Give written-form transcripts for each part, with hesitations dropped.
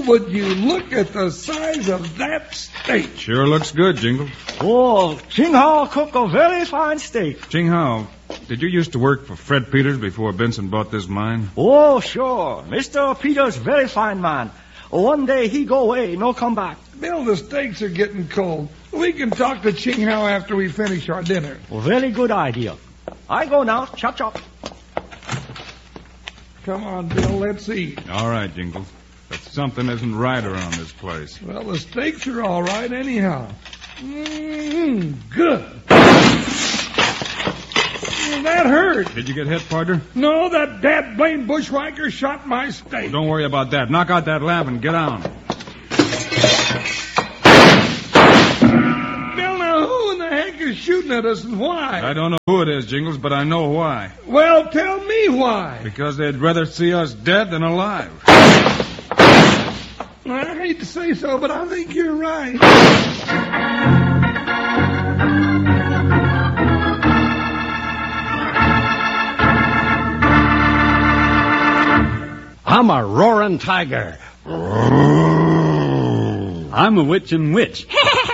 would you look at the size of that steak? Sure looks good, Jingles. Oh, Ching Hao cook a very fine steak. Ching Hao, did you used to work for Fred Peters before Benson bought this mine? Oh, sure. Mr. Peters, very fine man. One day he go away, no come back. Bill, the steaks are getting cold. We can talk to Ching Hao after we finish our dinner. Very good idea. I go now. Chop, chop. Come on, Bill, let's eat. All right, Jingles. But something isn't right around this place. Well, the steaks are all right anyhow. Good. That hurt. Did you get hit, partner? No, that dad-blamed bushwhacker shot my steak. Don't worry about that. Knock out that lamp and get on. Bill, now who in the heck is shooting at us and why? I don't know who it is, Jingles, but I know why. Well, tell me why. Because they'd rather see us dead than alive. I hate to say so, but I think you're right. I'm a roaring tiger. I'm a witchin' witch.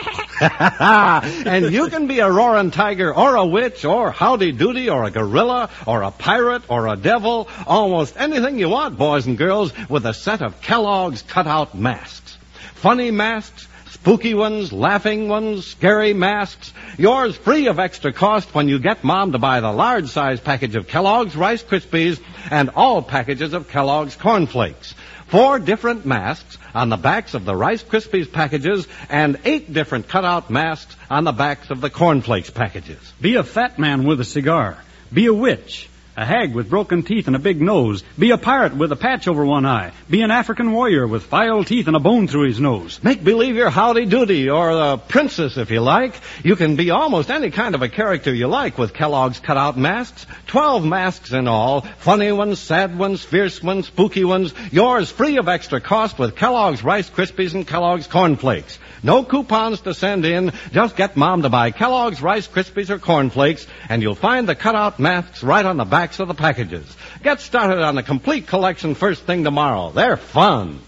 And you can be a roaring tiger or a witch or howdy doody or a gorilla or a pirate or a devil, almost anything you want, boys and girls, with a set of Kellogg's cutout masks. Funny masks, spooky ones, laughing ones, scary masks. Yours free of extra cost when you get Mom to buy the large size package of Kellogg's Rice Krispies and all packages of Kellogg's Corn Flakes. 4 different masks on the backs of the Rice Krispies packages and 8 different cutout masks on the backs of the Corn Flakes packages. Be a fat man with a cigar. Be a witch. A hag with broken teeth and a big nose. Be a pirate with a patch over one eye. Be an African warrior with filed teeth and a bone through his nose. Make believe you're Howdy Doody or the princess if you like. You can be almost any kind of a character you like with Kellogg's cutout masks. 12 masks in all. Funny ones, sad ones, fierce ones, spooky ones. Yours free of extra cost with Kellogg's Rice Krispies and Kellogg's Corn Flakes. No coupons to send in. Just get Mom to buy Kellogg's Rice Krispies or Corn Flakes, and you'll find the cutout masks right on the backs of the packages. Get started on the complete collection first thing tomorrow. They're fun.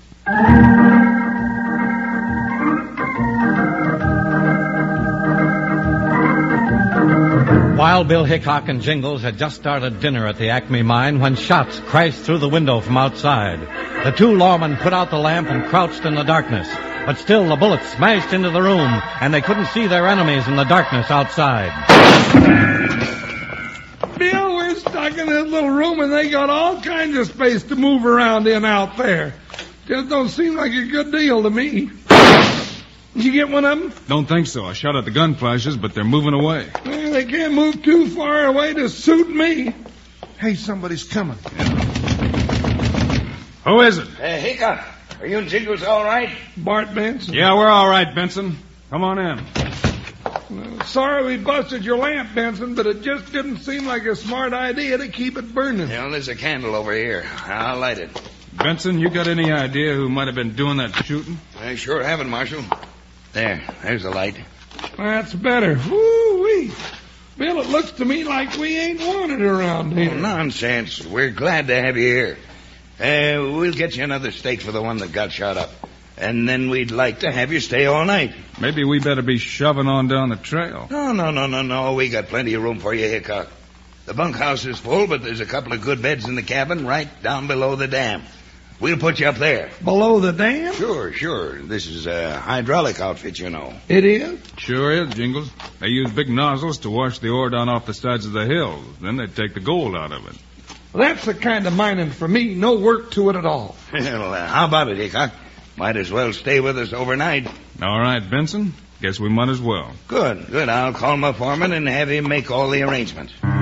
Wild Bill Hickok and Jingles had just started dinner at the Acme mine when shots crashed through the window from outside. The 2 lawmen put out the lamp and crouched in the darkness. But still the bullets smashed into the room, and they couldn't see their enemies in the darkness outside. Bill, we're stuck in this little room, and they got all kinds of space to move around in out there. Just don't seem like a good deal to me. Did you get one of them? Don't think so. I shot at the gun flashes, but they're moving away. Well, they can't move too far away to suit me. Hey, somebody's coming. Who is it? Hickok, are you and Jingles all right? Bart Benson. Yeah, we're all right, Benson. Come on in. Sorry we busted your lamp, Benson, but it just didn't seem like a smart idea to keep it burning. Well, there's a candle over here. I'll light it. Benson, you got any idea who might have been doing that shooting? I sure haven't, Marshal. There's the light. That's better. Woo-wee. Bill, it looks to me like we ain't wanted around here. Oh, nonsense. We're glad to have you here. We'll get you another steak for the one that got shot up. And then we'd like to have you stay all night. Maybe we better be shoving on down the trail. No. We got plenty of room for you, Hickok. The bunkhouse is full, but there's a couple of good beds in the cabin right down below the dam. We'll put you up there. Below the dam? Sure. This is a hydraulic outfit, you know. It is? Sure is, Jingles. They use big nozzles to wash the ore down off the sides of the hills. Then they take the gold out of it. Well, that's the kind of mining for me. No work to it at all. Well, how about it, Hickok? Might as well stay with us overnight. All right, Benson. Guess we might as well. Good. I'll call my foreman and have him make all the arrangements.